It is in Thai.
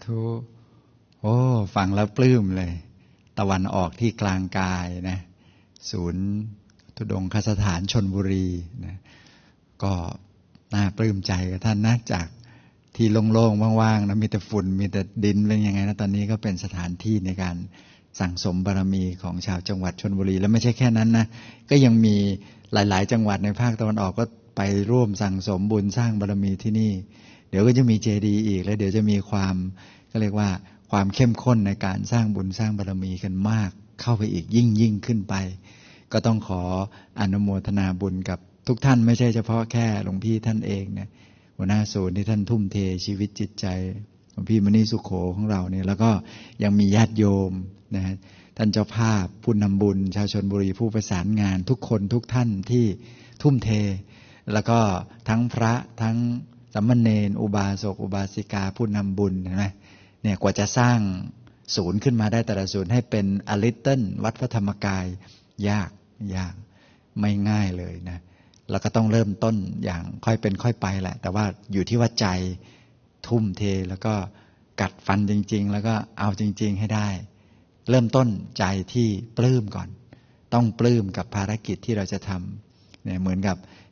ธุโอ้ฟังแล้วปลื้มเลยตะวันออกที่กลางกายนะศูนย์ธุดงคสถานชลบุรีนะก็น่าปลื้มใจกับท่านนะจากที่โล่งๆว่างๆนะมีแต่ฝุ่นมีแต่ดินเป็นยังไงนะตอนนี้ก็เป็นสถานที่ในการสั่งสมบารมีของชาวจังหวัดชลบุรีแล้วไม่ใช่แค่นั้นนะก็ยังมีหลายๆจังหวัดในภาคตะวันออกก็ไปร่วมสั่งสมบุญสร้างบารมีที่นี่เดี๋ยวก็จะมีเจดีย์อีกแล้วเดี๋ยวจะมีความก็เรียกว่าความเข้มข้นในการสร้างบุญสร้างบารมีกันมากเข้าไปอีกยิ่งขึ้นไปก็ต้องขออนุโมทนาบุญกับทุกท่านไม่ใช่เฉพาะแค่หลวงพี่ท่านเองนะหัวหน้าศูนย์ที่ท่านทุ่มเทชีวิตจิตใจหลวงพี่มณีสุโขของเราเนี่ยแล้วก็ยังมีญาติโยมนะฮะท่านเจ้าภาพผู้นำบุญชาวชลบุรีผู้ประสานงานทุกคนทุกท่านที่ทุ่มเทแล้วก็ทั้งพระทั้งสามเณรอุบาสกอุบาสิกาผู้นำบุญเห็นไหมเนี่ยกว่าจะสร้างศูนย์ขึ้นมาได้แต่ละศูนย์ให้เป็นอลิตเติ้ลวัดพระธรรมกายยากไม่ง่ายเลยนะแล้วก็ต้องเริ่มต้นอย่างค่อยเป็นค่อยไปแหละแต่ว่าอยู่ที่ว่าใจทุ่มเทแล้วก็กัดฟันจริงๆแล้วก็เอาจริงๆให้ได้เริ่มต้นใจที่ปลื้มก่อนต้องปลื้มกับภารกิจที่เราจะทำเนี่ยเหมือนกับ